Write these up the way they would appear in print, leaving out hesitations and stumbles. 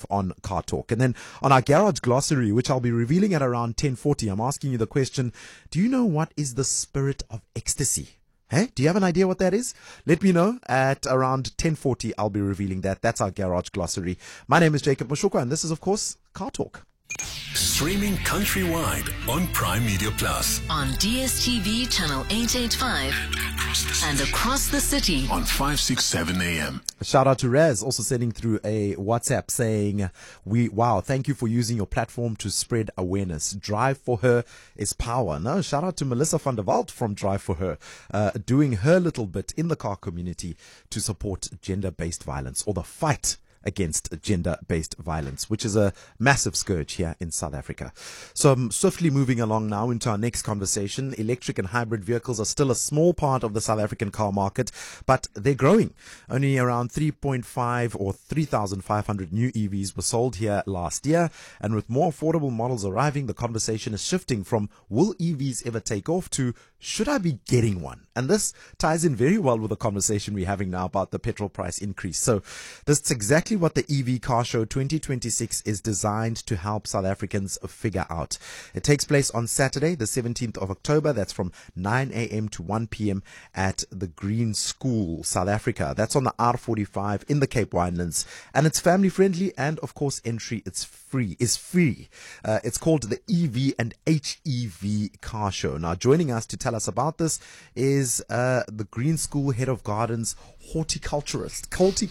live on Car Talk. And then on our garage glossary, which I'll be revealing at around 10:40, I'm asking you the question, do you know what is the spirit of ecstasy? Hey, do you have an idea what that is? Let me know at around 10:40. I'll be revealing that. That's our garage glossary. My name is Jacob Moshukwa, and this is, of course, Car Talk. Streaming countrywide on Prime Media Plus. On DSTV channel 885 and across the city On 567 AM. Shout out to Raz, also sending through a WhatsApp saying, wow, thank you for using your platform to spread awareness. Drive for Her is power. No, shout out to Melissa van der Walt from Drive for Her, doing her little bit in the car community to support gender-based violence, or the fight against gender-based violence, which is a massive scourge here in South Africa. So I'm swiftly moving along now into our next conversation. Electric and hybrid vehicles are still a small part of the South African car market, but they're growing. Only around 3.5 or 3,500 new EVs were sold here last year. And with more affordable models arriving, the conversation is shifting from will EVs ever take off to should I be getting one? And this ties in very well with the conversation we're having now about the petrol price increase. So that's exactly what the EV Car Show 2026 is designed to help South Africans figure out. It takes place on Saturday, the 17th of October. That's from 9 a.m. to 1 p.m. at the Green School, South Africa. That's on the R45 in the Cape Winelands. And it's family friendly, and of course entry is free. It's called the EV and HEV Car Show. Now joining us to tell us about this is the Green School Head of Gardens horticulturalist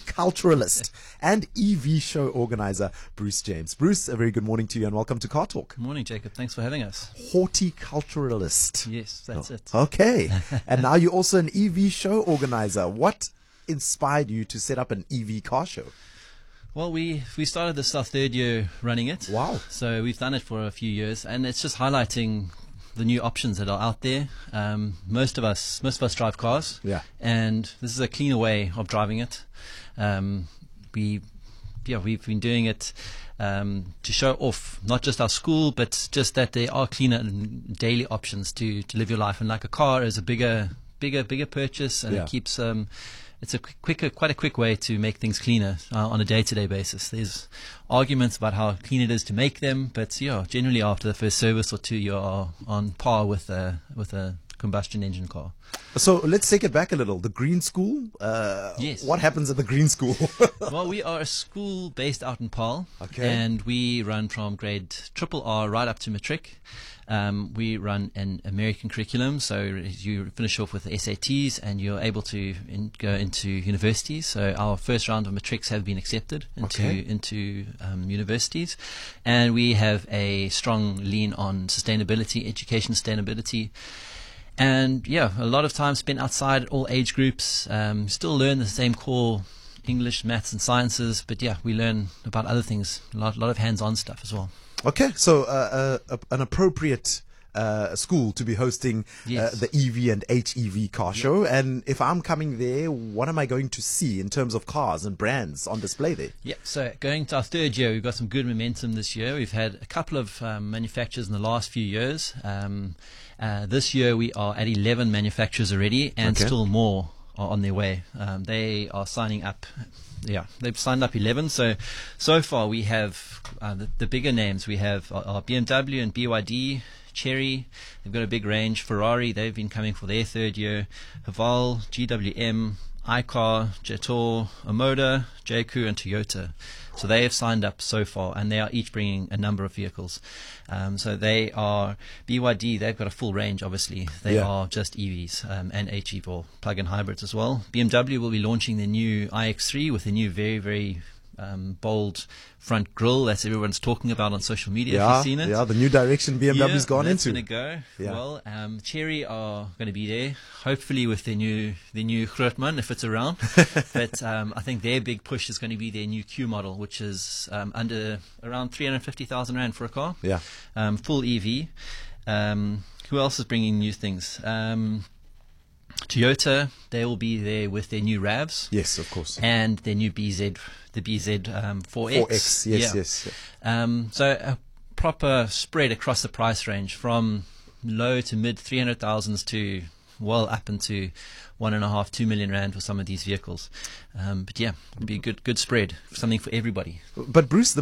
and EV show organizer, Bruce James. Bruce, a very good morning to you and welcome to Car Talk. Good morning, Jacob. Thanks for having us. Horticulturalist. Yes, that's it. Okay. And now you're also an EV show organizer. What inspired you to set up an EV car show? Well, we started this our third year running it. Wow. So we've done it for a few years, and it's just highlighting the new options that are out there. Most of us drive cars. Yeah. And this is a cleaner way of driving it. We've been doing it to show off not just our school, but just that there are cleaner daily options to live your life. And like a car is a bigger purchase, and it keeps it's quite a quick way to make things cleaner on a day-to-day basis. There's arguments about how clean it is to make them, but generally after the first service or two, you're on par with a combustion engine car. So let's take it back a little. The Green School. Yes. What happens at the Green School? Well, we are a school based out in Paarl, okay, and we run from grade RRR right up to matric. We run an American curriculum, so you finish off with the SATs and you're able to go into universities. So our first round of matrics have been accepted into universities, and we have a strong lean on sustainability, education sustainability. And a lot of time spent outside, all age groups. Still learn the same core English, maths and sciences, but we learn about other things, a lot of hands-on stuff as well. Okay, so an appropriate school to be hosting the EV and HEV car show. And if I'm coming there, what am I going to see in terms of cars and brands on display there? Yeah, so going to our third year, we've got some good momentum this year. We've had a couple of manufacturers in the last few years. This year we are at 11 manufacturers already, and still more are on their way. They are signing up. Yeah, they've signed up 11. So far we have the bigger names. We have our BMW and BYD, Chery. They've got a big range. Ferrari, they've been coming for their third year. Haval, GWM, iCar, Jetor, Omoda, JQ, and Toyota. So they have signed up so far, and they are each bringing a number of vehicles. So they are BYD. They've got a full range. Obviously, they are just EVs and HEV or plug-in hybrids as well. BMW will be launching their new iX3 with a new very, very bold front grille. That's everyone's talking about on social media. If you've seen it. Yeah, the new direction BMW's gone into. Going to go. Yeah. Well, Chery are going to be there, hopefully with their new Grootman, if it's around. But I think their big push is going to be their new Q model, which is under around 350,000 Rand for a car. Yeah. Full EV. Who else is bringing new things? Toyota, they will be there with their new RAVs. Yes, of course. And their new BZ, the BZ 4X. 4X, yes. So a proper spread across the price range from low to mid 300,000s to well up into 1.5, 2 million Rand for some of these vehicles. But it'll be a good spread, something for everybody. But Bruce,